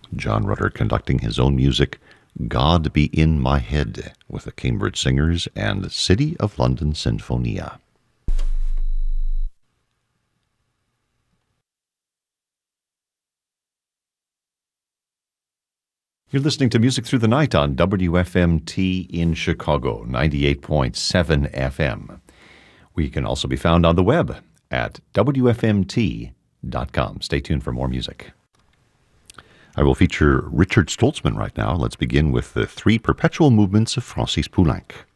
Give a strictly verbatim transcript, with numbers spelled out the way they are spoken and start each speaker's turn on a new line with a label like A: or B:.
A: John Rutter conducting his own music, God Be in My Head, with the Cambridge Singers and City of London Sinfonia. You're listening to Music Through the Night on W F M T in Chicago, ninety-eight point seven F M. We can also be found on the web at W F M T dot com. Stay tuned for more music. I will feature Richard Stoltzman right now. Let's begin with the three perpetual movements of Francis Poulenc.